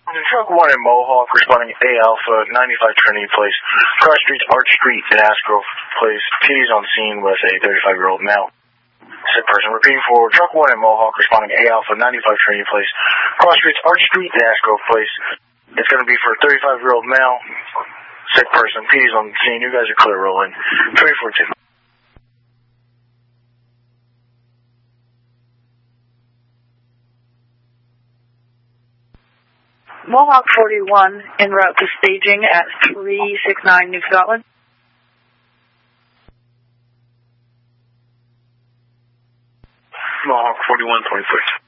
Truck 1 in Mohawk, responding A Alpha, 95 Trinity Place, cross streets Arch Street and Asgrove Place. P's on scene with a 35-year-old male. Sick person. Repeating for Truck 1 in Mohawk, responding A Alpha, 95 Trinity Place, cross streets Arch Street and Asgrove Place. It's going to be for a 35-year-old male. Sick person. P's on scene. You guys are clear. Rolling. 342. Mohawk 41 en route to staging at 369 New Scotland. Mohawk 41, 26.